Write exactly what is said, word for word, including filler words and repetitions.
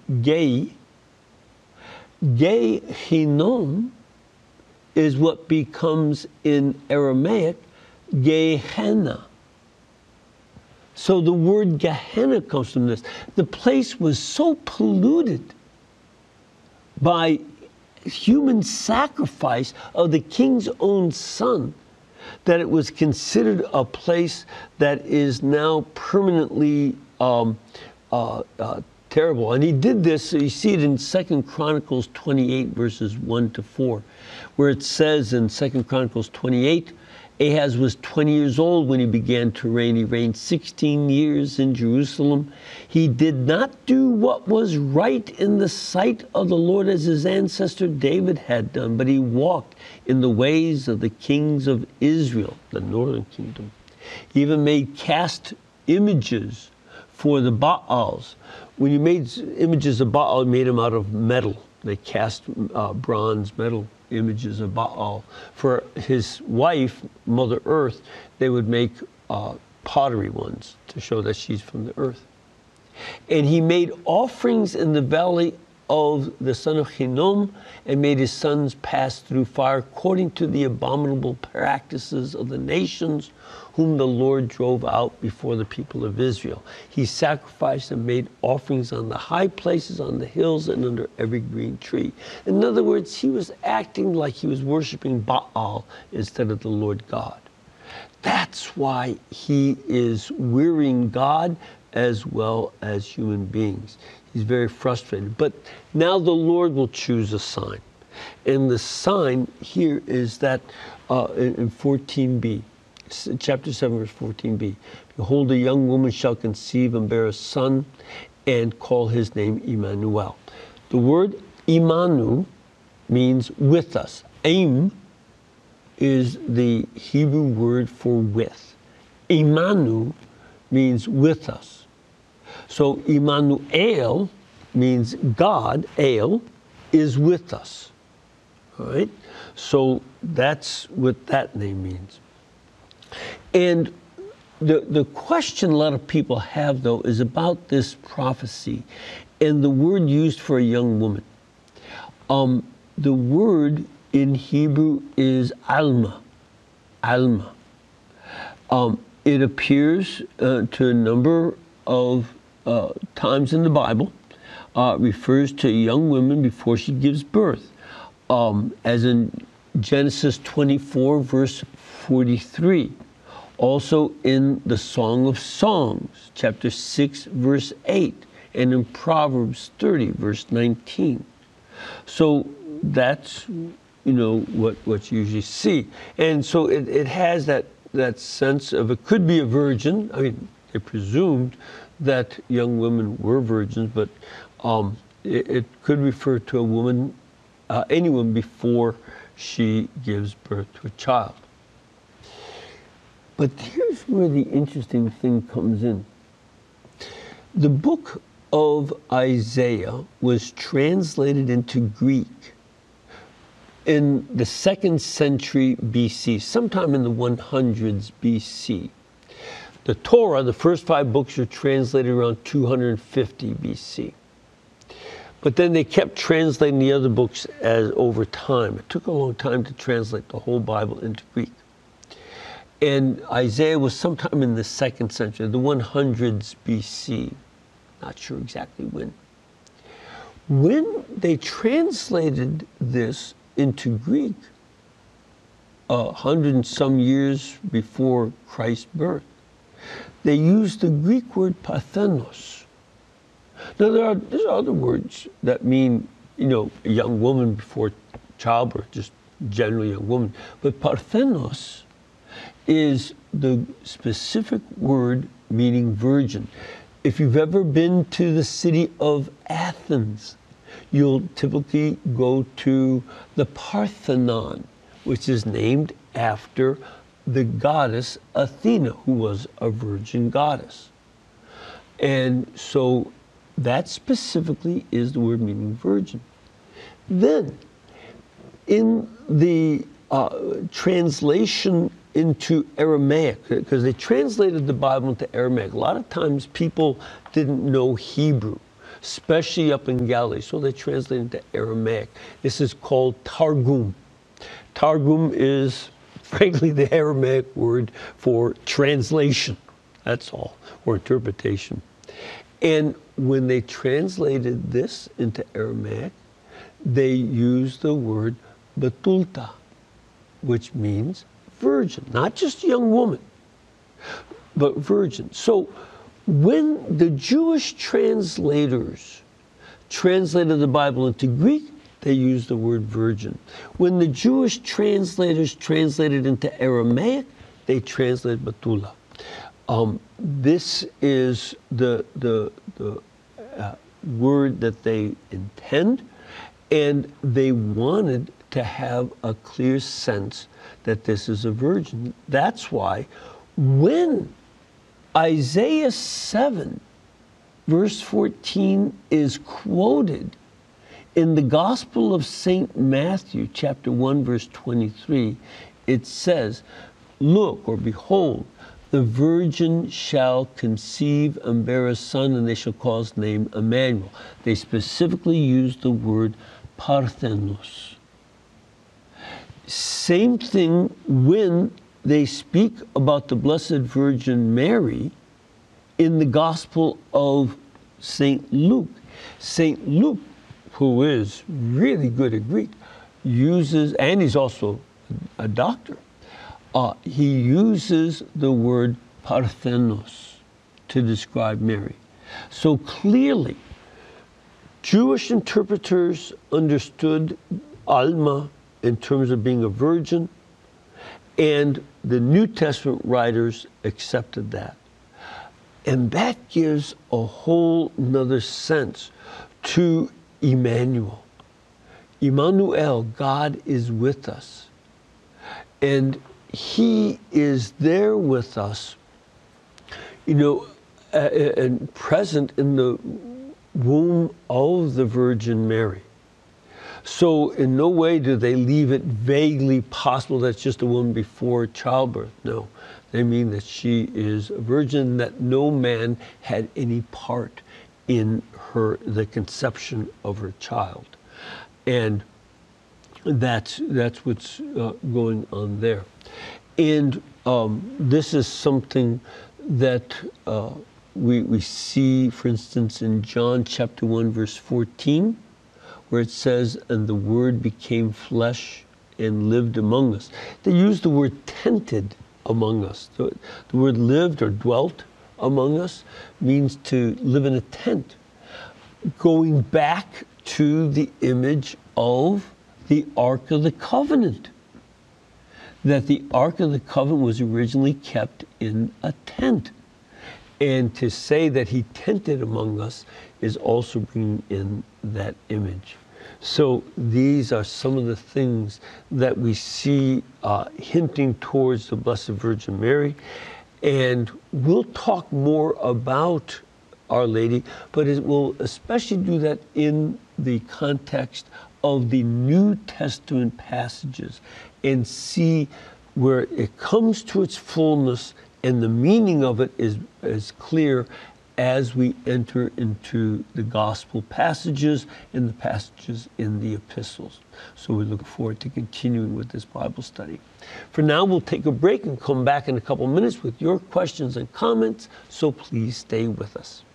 Gei. Gei Hinnom is what becomes in Aramaic Gehenna. So the word Gehenna comes from this. The place was so polluted by human sacrifice of the king's own son that it was considered a place that is now permanently um, uh, uh, terrible. And he did this, you see it in Second Chronicles twenty-eight, verses one to four, where it says in Second Chronicles twenty-eight, Ahaz was twenty years old when he began to reign. He reigned sixteen years in Jerusalem. He did not do what was right in the sight of the Lord as his ancestor David had done, but he walked in the ways of the kings of Israel, the northern kingdom. He even made cast images for the Baals. When you made images of Baal, you made them out of metal. They cast uh, bronze metal images of Baal. For his wife, Mother Earth, they would make uh, pottery ones to show that she's from the earth. And he made offerings in the valley of the son of Hinnom and made his sons pass through fire according to the abominable practices of the nations whom the Lord drove out before the people of Israel. He sacrificed and made offerings on the high places, on the hills, and under every green tree. In other words, he was acting like he was worshiping Baal instead of the Lord God. That's why he is wearying God as well as human beings. He's very frustrated. But now the Lord will choose a sign. And the sign here is that uh, in, in fourteen b, chapter seven, verse fourteen b, behold, a young woman shall conceive and bear a son and call his name Emmanuel. The word Imanu means with us. Aim is the Hebrew word for with. Imanu means with us. So Emmanuel means God, El, is with us. All right? So that's what that name means. And the, the question a lot of people have, though, is about this prophecy and the word used for a young woman. Um, the word in Hebrew is Alma. Alma. Um, it appears uh, to a number of uh, times in the Bible. Uh, refers to a young woman before she gives birth. Um, as in Genesis twenty-four, verse forty-three. Also in the Song of Songs, chapter six, verse eight. And in Proverbs thirty, verse nineteen. So that's, you know, what, what you usually see. And so it, it has that, that sense of it could be a virgin. I mean, they presumed that young women were virgins, but um, it, it could refer to a woman, uh, anyone before she gives birth to a child. But here's where the interesting thing comes in. The book of Isaiah was translated into Greek in the second century B C, sometime in the one hundreds B C. The Torah, the first five books, are translated around two hundred fifty B C. But then they kept translating the other books as over time. It took a long time to translate the whole Bible into Greek. And Isaiah was sometime in the second century, the one hundreds B C. Not sure exactly when. When they translated this into Greek, a hundred and some years before Christ's birth, they used the Greek word parthenos. Now, there are, there's other words that mean, you know, a young woman before childbirth, just generally a young woman. But parthenos is the specific word meaning virgin. If you've ever been to the city of Athens, you'll typically go to the Parthenon, which is named after the goddess Athena, who was a virgin goddess. And so that specifically is the word meaning virgin. Then, in the uh, translation into Aramaic, because they translated the Bible into Aramaic, a lot of times people didn't know Hebrew. especially up in Galilee. So they translate into Aramaic. This is called Targum. Targum is, frankly, the Aramaic word for translation. That's all, or interpretation. And when they translated this into Aramaic, they used the word Betulta, which means virgin, not just young woman, but virgin. So when the Jewish translators translated the Bible into Greek, they used the word virgin. When the Jewish translators translated into Aramaic, they translated Betula. Um, this is the, the, the uh, word that they intend, and they wanted to have a clear sense that this is a virgin. That's why when Isaiah seven, verse fourteen is quoted in the Gospel of Saint Matthew, chapter one, verse twenty-three, it says, "Look," or behold, "the virgin shall conceive and bear a son, and they shall call his name Emmanuel." They specifically use the word Parthenos. Same thing when they speak about the Blessed Virgin Mary in the Gospel of Saint Luke. Saint Luke, who is really good at Greek, uses, and he's also a doctor, uh, he uses the word Parthenos to describe Mary. So clearly, Jewish interpreters understood Alma in terms of being a virgin, and the New Testament writers accepted that. And that gives a whole nother sense to Emmanuel. Emmanuel, God is with us. And he is there with us, you know, uh, and present in the womb of the Virgin Mary. So in no way do they leave it vaguely possible that's just a woman before childbirth. No, they mean that she is a virgin, that no man had any part in her, the conception of her child. And that's, that's what's uh, going on there. And um, this is something that uh, we, we see, for instance, in John chapter one, verse fourteen, where it says, "And the Word became flesh and lived among us." They use the word tented among us. The, the word lived or dwelt among us means to live in a tent, going back to the image of the Ark of the Covenant, that the Ark of the Covenant was originally kept in a tent. And to say that he tented among us is also bringing in that image. So these are some of the things that we see uh, hinting towards the Blessed Virgin Mary. And we'll talk more about Our Lady, but it will especially do that in the context of the New Testament passages and see where it comes to its fullness, and the meaning of it is, is clear as we enter into the gospel passages and the passages in the epistles. So we look forward to continuing with this Bible study. For now, we'll take a break and come back in a couple minutes with your questions and comments, so please stay with us.